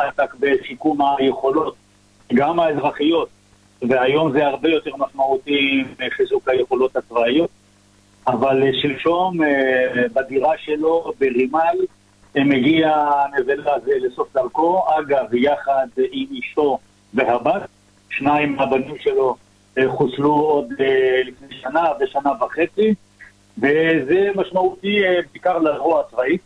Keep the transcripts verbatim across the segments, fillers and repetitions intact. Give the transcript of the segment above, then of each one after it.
עסק בשיקום היכולות, גם האזרחיות, והיום זה הרבה יותר משמעותי מחיזוק היכולות הצבאיות. אבל שלשום בדירה שלו ברימל מגיע נבלה הזה לסוף דרכו, אגב יחד עם אשתו והבת, שניים מהבנים שלו חוסלו עוד לפני שנה ושנה וחצי, וזה משמעותי בעיקר לזרוע הצבאית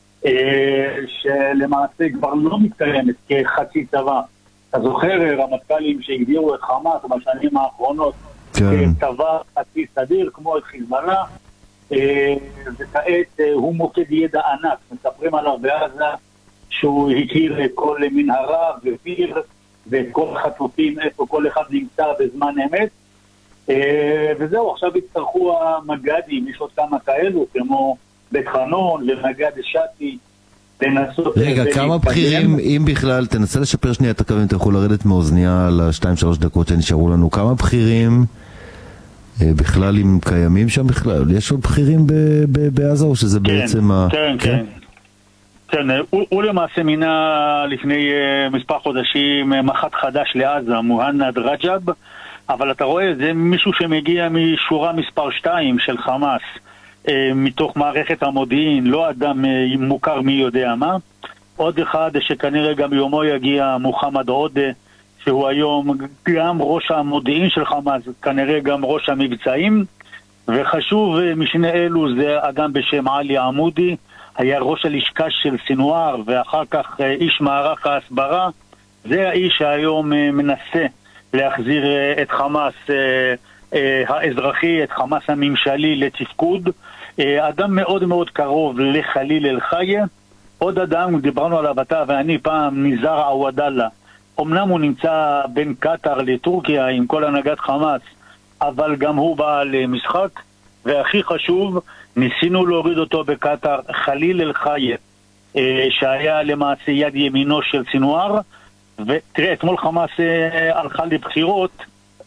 שלמעשה כבר לא מתקיימת כחצי צבא. אתה זוכר רמטכ"לים שהגדירו את חמאס בשנים האחרונות כצבא חצי סדיר כמו את חיזבאללה, וכעת הוא מוקד ידע ענק. מספרים עליו בעזה שהוא הכיר כל מנהרה ופיר ואת כל החטופים איפה כל אחד נמצא בזמן אמת, וזהו. עכשיו יצטרכו המג"דים, יש עוד כמה כאלו כמו בית חנון ומג"ד שתי לנסות. רגע, כמה בכירים, אם בכלל, תנסה לשפר שנייה את הקו, אם אתה יכול לרדת מאוזניה לשתיים שלוש דקות שנשארו לנו, כמה בכירים בכלל אם קיימים שם בכלל? יש עוד בכירים בעזה או שזה בעצם ה... כן, כן. כן, הוא למעשה מינה לפני מספר חודשים מח"ט חדש לעזה, מוהנד רג'ב, אבל אתה רואה, זה מישהו שמגיע משורה מספר שתיים של חמאס, מתוך מערכת המודיעין, לא אדם מוכר מי יודע מה. עוד אחד שכנראה גם יומו יגיע, מוחמד עודה, שהוא היום גם ראש המודיעין של חמאס, כנראה גם ראש המבצעים. וחשוב משני אלו זה אדם בשם עלי עמודי, היה ראש הלשכה של סינואר ואחר כך איש מערך ההסברה. זה האיש שהיום מנסה להחזיר את חמאס האזרחי, את חמאס הממשלי לתפקוד. אדם מאוד מאוד קרוב לחליל אל-חיה. עוד אדם, דיברנו עליו אתה ואני פעם, ניזאר עוודאללה. אמנם הוא נמצא בין קטר לטורקיה עם כל הנהגת חמאס, אבל גם הוא בעל משחק. והכי חשוב, ניסינו להוריד אותו בקטר, חליל אל-חיה, שהיה למעשה יד ימינו של סינואר. ותראה, אתמול חמאס הלכה לבחירות,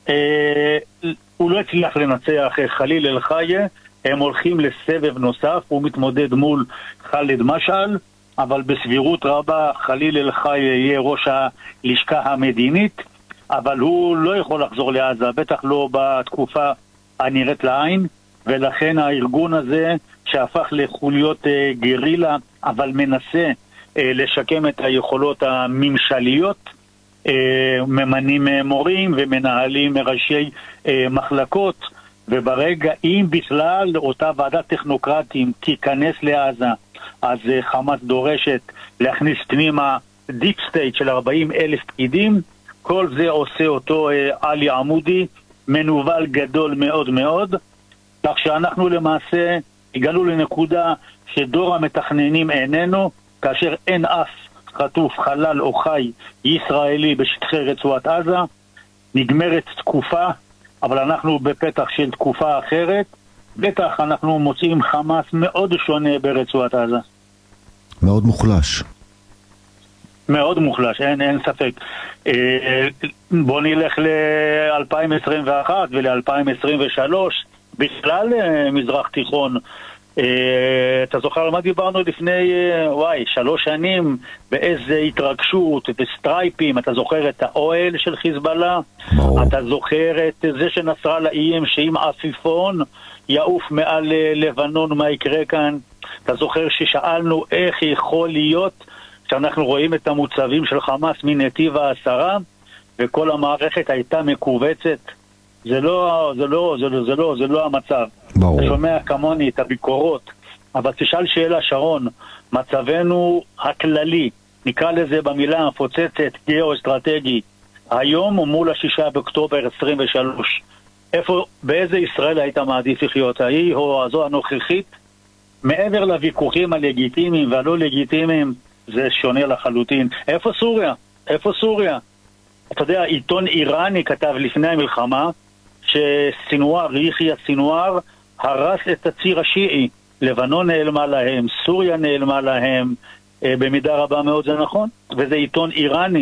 הוא לא הצליח לנצח חליל אל-חיה, הם הולכים לסבב נוסף, הוא מתמודד מול חאלד משעל, אבל בסבירות רבה חליל אל-חיה יהיה ראש הלשכה המדינית, אבל הוא לא יכול לחזור לעזה, בטח לא בתקופה הנראית לעין, ולכן הארגון הזה שהפך לחוליות גרילה, אבל מנסה לשקם את היכולות הממשליות, ממנים מורים ומנהלים ראשי מחלקות, וברגע אם בכלל אותה ועדת טכנוקרטים תיכנס לעזה, אז חמאס דורשת להכניס פנימה דיפ סטייט של ארבעים אלף פקידים. כל זה עושה אותו עלי עמודי, מנוול גדול מאוד מאוד, כך שאנחנו למעשה הגענו לנקודה שדור המתכננים איננו, כאשר אין אף חטוף, חלל או חי ישראלי בשטחי רצועת עזה. נגמרת תקופה, אבל אנחנו בפתח של תקופה אחרת. בטח אנחנו מוצאים חמאס מאוד שונה ברצועת עזה. מאוד מוחלש. מאוד מוחלש, אין, אין ספק. בוא נלך ל-אלפיים עשרים ואחת ול-אלפיים עשרים ושלוש, בכלל מזרח תיכון. אתה זוכר על מה דיברנו לפני וואי, שלוש שנים, באיזה התרגשות וסטרייפים. אתה זוכר את האוהל של חיזבאללה? אתה זוכר את זה שנסראללה איים שאם עפיפון יעוף מעל לבנון, מה יקרה כאן? אתה זוכר ששאלנו איך יכול להיות שאנחנו רואים את המוצבים של חמאס מנתיב העשרה וכל המערכת הייתה מקובצת? זה לא, זה לא, זה לא, זה לא, זה לא המצב. ברור. אתה שומע כמוני את הביקורות, אבל תשאל שאלה שרון, מצבנו הכללי, נקרא לזה במילה המפוצצת, גיאו-אסטרטגי, היום מול השישה באוקטובר עשרים ושלוש, איפה, באיזה ישראל היית מעדיף לחיות, ההיא או הזו הנוכחית? מעבר לוויכוחים הלגיטימיים והלא לגיטימיים, זה שונה לחלוטין. איפה סוריה? איפה סוריה? אתה יודע, עיתון איראני כתב לפני המלחמה שסינואר, יחיא סינואר, הרס את הציר השיעי. לבנון נעלמה להם, סוריה נעלמה להם, אה, במידה רבה מאוד זה נכון, וזה עיתון איראני.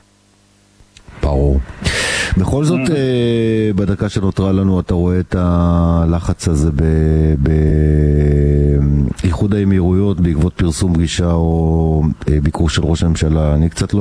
ברור. בכל זאת, בדקה שנותרה לנו, אתה רואה את הלחץ הזה באיחוד האמירויות בעקבות פרסום פגישה או ביקור של ראש הממשלה. אני קצת לא